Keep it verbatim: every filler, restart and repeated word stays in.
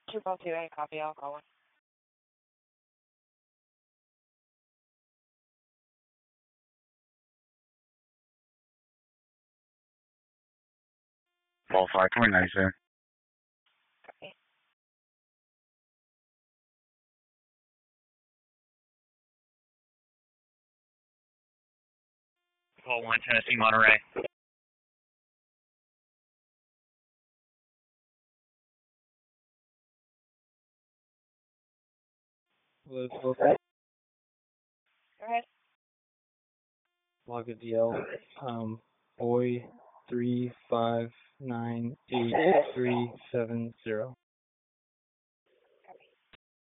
two oh two A, copy, I'll call one. Ball five twenty-nine, sir. Copy. Call one, Tennessee, Monterey. Hello, twelve. Go ahead. Log a D L. Um, boy three five nine eight three seven zero.